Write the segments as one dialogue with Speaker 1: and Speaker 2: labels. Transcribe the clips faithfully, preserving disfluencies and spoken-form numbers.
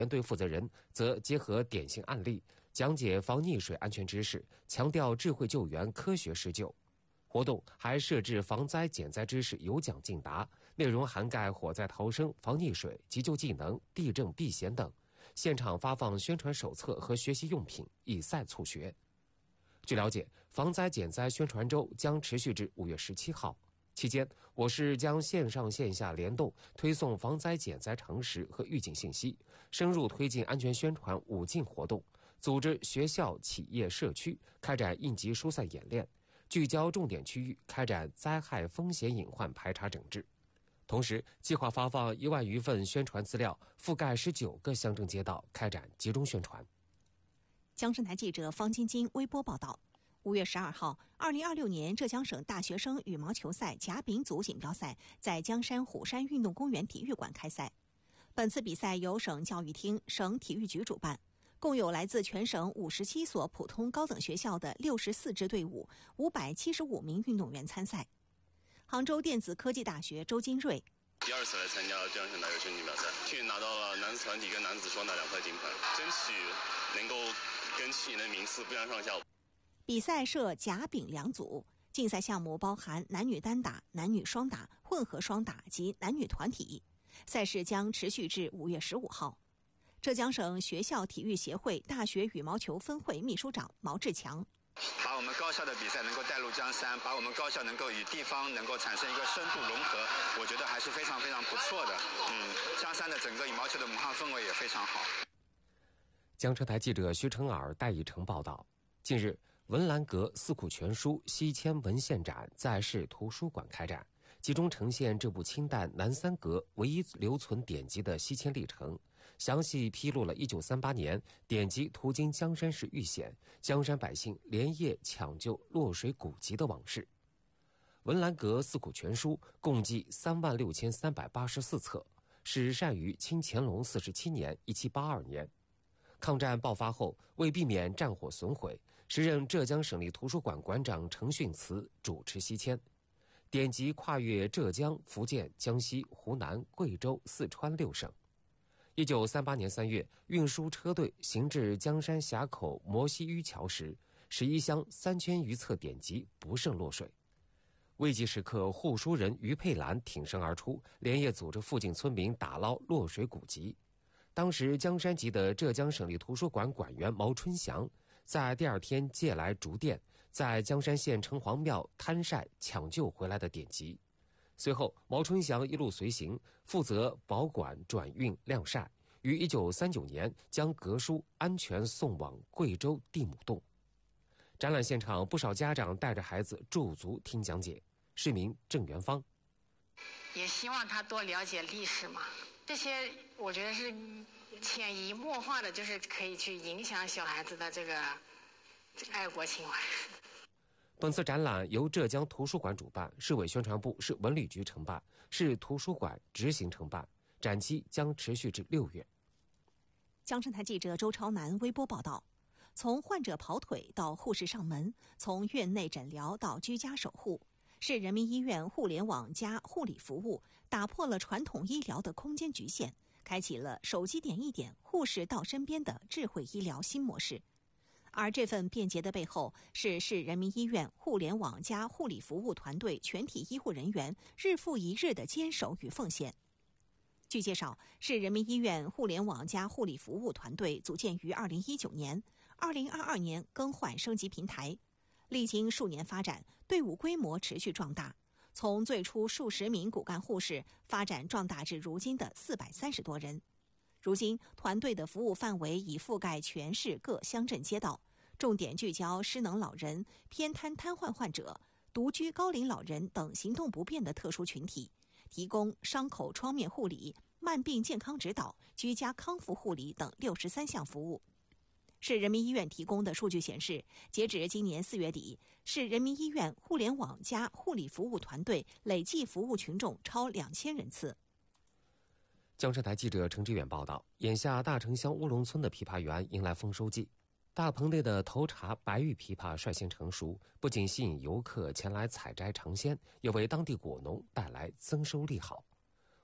Speaker 1: 团队负责人则结合典型案例，讲解防溺水安全知识，强调智慧救援、科学施救。活动还设置防灾减灾知识有奖竞答，内容涵盖火灾逃生、防溺水、急救技能、地震避险等。现场发放宣传手册和学习用品，以赛促学。据了解，防灾减灾宣传周将持续至五月十七号。期间，我市将线上线下联动推送防灾减灾常识和预警信息，深入推进安全宣传五进活动，组织学校、企业、社区开展应急疏散演练，聚焦重点区域开展灾害风险隐患排查整治。同时，计划发放一万余份宣传资料，覆盖十九个乡镇街道，开展集中宣传。
Speaker 2: 江山台记者方晶晶微播报道。五月十二号，二零二六年浙江省大学生羽毛球赛甲丙组锦标赛在江山虎山运动公园体育馆开赛。本次比赛由省教育厅、省体育局主办，共有来自全省五十七所普通高等学校的六十四支队伍、五百七十五名运动员参赛。杭州电子科技大学周金瑞。
Speaker 3: 第二次来参加浙江省大学生锦标赛，去年拿到了男子团体跟男子双打两块金牌，争取能够跟去年的名次不相上下。
Speaker 2: 比赛设甲丙两组，竞赛项目包含男女单打、男女双打、混合双打及男女团体。赛事将持续至五月十五号。浙江省学校体育协会大学羽毛球分会秘书长毛志强。
Speaker 4: 把我们高校的比赛能够带入江山，把我们高校能够与地方能够产生一个深度融合，我觉得还是非常非常不错的。嗯，江山的整个羽毛球的文化氛围也非常好。
Speaker 1: 江浙台记者徐成尔、戴以成报道。近日，文澜阁四库全书西迁文献展在市图书馆开展，集中呈现这部清代南三阁唯一留存典籍的西迁历程，详细披露了一九三八年典籍途经江山市遇险，江山百姓连夜抢救落水古籍的往事。文澜阁四库全书共计三万六千三百八十四册，始善于清乾隆四十七年（一七八二年）。抗战爆发后，为避免战火损毁，时任浙江省立图书馆馆长程训慈主持西迁。典籍跨越浙江、福建、江西、湖南、贵州、四川六省。一九三八年三月，运输车队行至江山峡口摩西峪桥时，十一箱三千余册典籍不慎落水。危急时刻，护书人于佩兰挺身而出，连夜组织附近村民打捞落水古籍。当时江山籍的浙江省立图书馆馆员毛春祥在第二天借来竹电，在江山县城隍庙摊晒抢救回来的典籍。随后毛春祥一路随行，负责保管、转运、晾晒，于一九三九年将阁书安全送往贵州地亩洞。展览现场，不少家长带着孩子驻足听讲解。市民郑元芳。
Speaker 5: 也希望他多了解历史嘛，这些我觉得是潜移默化的，就是可以去影响小孩子的这个爱国情怀。
Speaker 1: 本次展览由浙江图书馆主办，市委宣传部、市文旅局承办，市图书馆执行承办，展期将持续至六月。
Speaker 2: 江山台记者周超南微播报道。从患者跑腿到护士上门，从院内诊疗到居家守护，市人民医院互联网加护理服务打破了传统医疗的空间局限，开启了手机点一点，护士到身边的智慧医疗新模式。而这份便捷的背后，是市人民医院互联网加护理服务团队全体医护人员日复一日的坚守与奉献。据介绍，市人民医院互联网加护理服务团队组建于二零一九年，二零二二年更换升级平台，历经数年发展，队伍规模持续壮大，从最初数十名骨干护士发展壮大至如今的四百三十多人。如今，团队的服务范围已覆盖全市各乡镇街道，重点聚焦失能老人、偏瘫瘫痪患者、独居高龄老人等行动不便的特殊群体，提供伤口创面护理、慢病健康指导、居家康复护理等六十三项服务。市人民医院提供的数据显示，截止今年四月底，市人民医院互联网加护理服务团队累计服务群众超两千人次。
Speaker 1: 江山台记者程志远报道，眼下大城乡乌龙村的枇杷园迎来丰收季，大棚内的头茬白玉枇杷率先成熟，不仅吸引游客前来采摘尝鲜，也为当地果农带来增收利好。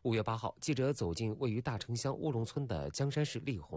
Speaker 1: 五月八号，记者走进位于大城乡乌龙村的江山市丽红